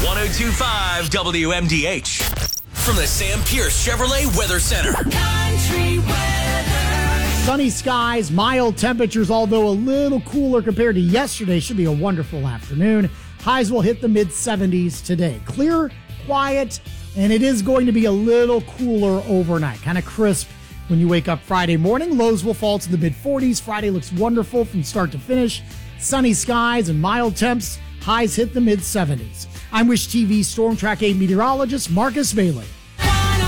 102.5 WMDH. From the Sam Pierce Chevrolet Weather Center. Country weather. Sunny skies, mild temperatures, although a little cooler compared to yesterday. Should be a wonderful afternoon. Highs will hit the mid-70s today. Clear, quiet, and it is going to be a little cooler overnight. Kind of crisp when you wake up Friday morning. Lows will fall to the mid-40s. Friday looks wonderful from start to finish. Sunny skies and mild temps. Highs hit the mid-70s. I'm Wish TV Storm Track 8 meteorologist Marcus Bailey.